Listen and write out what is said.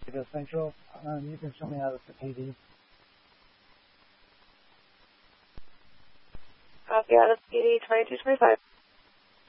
Go Central. You can show me how to PD. Copy out of PD 2225.